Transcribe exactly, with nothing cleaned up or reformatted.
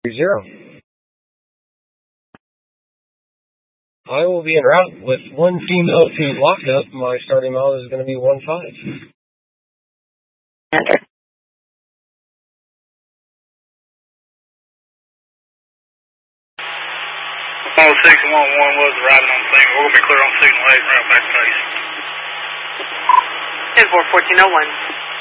Zero. I will be en route with one female to lockup. My starting mile is going to be one five. Enter. one six one one was riding on the thing. We're going to be clear on signal eight, right back face. ten four, fourteen oh one.